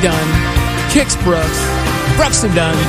Dunn, Kix Brooks, Brooks and Dunn.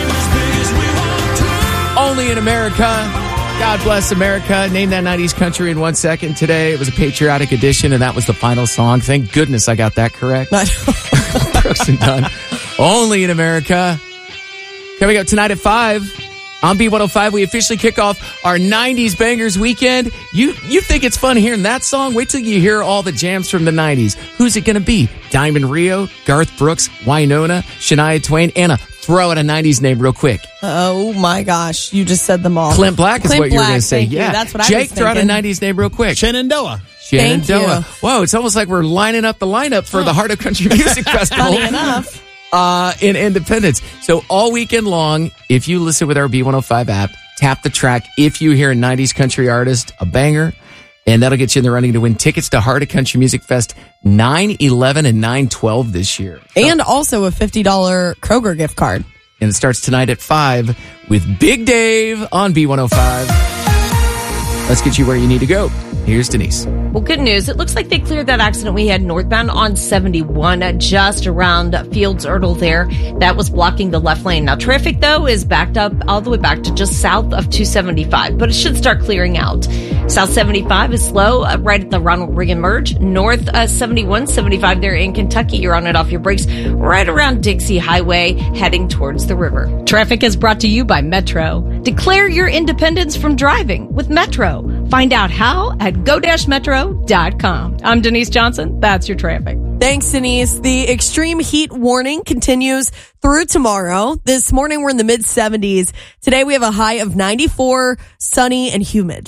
Only in America. God bless America. Name that 90s country in 1 second. Today, it was a patriotic edition, and that was the final song. Thank goodness I got that correct. Brooks and Dunn. Only in America. Coming up tonight at 5 on B105, we officially kick off our 90s Bangers weekend. You think it's fun hearing that song? Wait till you hear all the jams from the 90s. Who's it going to be? Diamond Rio, Garth Brooks, Wynonna, Shania Twain, Anna. Throw out a 90s name real quick. Oh, my gosh. You just said them all. Clint Black is what you were going to say. Yeah. That's what I Jake, was throw out a 90s name real quick. Shenandoah. Shenandoah. Whoa, it's almost like we're lining up the lineup for the Heart of Country Music Festival. Funny enough. In Independence. So all weekend long, if you listen with our B105 app, tap the track if you hear a 90s country artist, a banger, and that'll get you in the running to win tickets to Heart of Country Music Fest 9/11 and 9/12 this year. And also a $50 Kroger gift card. And it starts tonight at 5 with Big Dave on B105. Let's get you where you need to go. Here's Denise. Well, good news. It looks like they cleared that accident we had northbound on 71, just around Fields Erdel there. That was blocking the left lane. Now, traffic, though, is backed up all the way back to just south of 275, but it should start clearing out. South 75 is slow right at the Ronald Reagan merge. North 71, 75 there in Kentucky. You're on it off your brakes right around Dixie Highway, heading towards the river. Traffic is brought to you by Metro. Declare your independence from driving with Metro. Find out how at go-metro.com. I'm Denise Johnson. That's your traffic. Thanks, Denise. The extreme heat warning continues through tomorrow. This morning, we're in the mid-70s. Today, we have a high of 94, sunny, and humid.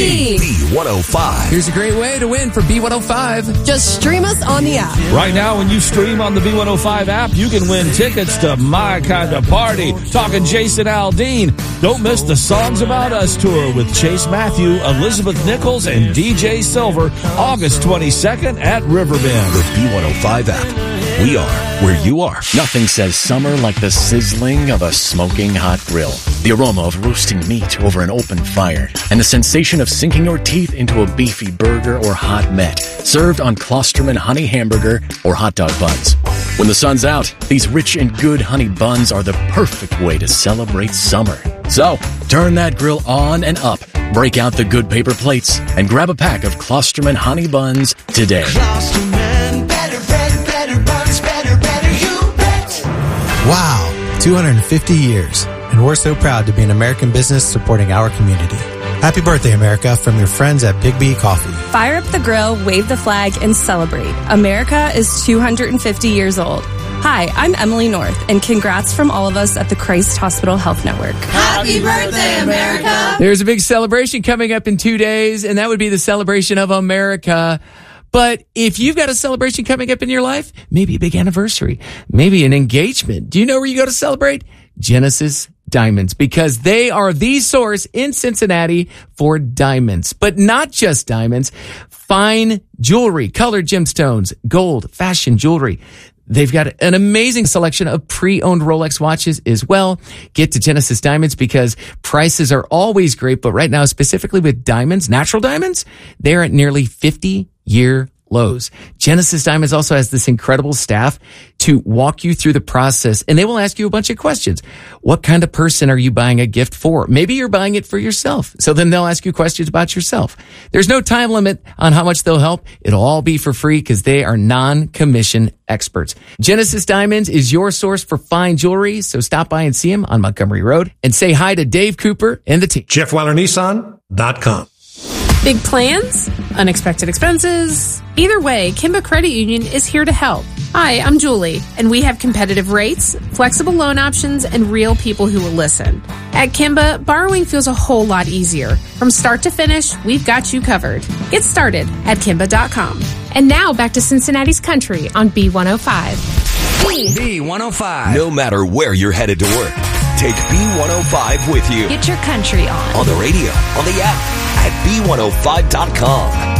B105. Here's a great way to win for B105. Just stream us on the app. Right now, when you stream on the B105 app, you can win tickets to My Kind of Party. Talking Jason Aldean. Don't miss the Songs About Us tour with Chase Matthew, Elizabeth Nichols, and DJ Silver, August 22nd at Riverbend. The B105 app. We are where you are. Nothing says summer like the sizzling of a smoking hot grill, the aroma of roasting meat over an open fire, and the sensation of sinking your teeth into a beefy burger or hot met, served on Klosterman honey hamburger or hot dog buns. When the sun's out, these rich and good honey buns are the perfect way to celebrate summer. So, turn that grill on and up, break out the good paper plates, and grab a pack of Klosterman honey buns today. Klosterman, better buns, better, you bet. Wow, 250 years. And we're so proud to be an American business supporting our community. Happy birthday, America, from your friends at Big B Coffee. Fire up the grill, wave the flag, and celebrate. America is 250 years old. Hi, I'm Emily North, and congrats from all of us at the Christ Hospital Health Network. Happy birthday, America. There's a big celebration coming up in 2 days, and that would be the celebration of America. But if you've got a celebration coming up in your life, maybe a big anniversary, maybe an engagement, do you know where you go to celebrate? Genesis Diamonds, because they are the source in Cincinnati for diamonds, but not just diamonds, fine jewelry, colored gemstones, gold, fashion jewelry. They've got an amazing selection of pre-owned Rolex watches as well. Get to Genesis Diamonds because prices are always great, but right now, specifically with diamonds, natural diamonds, they're at nearly 50-year lows. Genesis Diamonds also has this incredible staff to walk you through the process, and they will ask you a bunch of questions. What kind of person are you buying a gift for? Maybe you're buying it for yourself. So then they'll ask you questions about yourself. There's no time limit on how much they'll help. It'll all be for free because they are non-commission experts. Genesis Diamonds is your source for fine jewelry, so stop by and see them on Montgomery Road and say hi to Dave Cooper and the team. JeffWeilerNissan.com. Big plans? Unexpected expenses? Either way, Kimba Credit Union is here to help. Hi, I'm Julie, and we have competitive rates, flexible loan options, and real people who will listen. At Kimba, borrowing feels a whole lot easier. From start to finish, we've got you covered. Get started at Kimba.com. And now back to Cincinnati's Country on B105. B105. No matter where you're headed to work, take B105 with you. Get your country on the radio, on the app, at B105.com.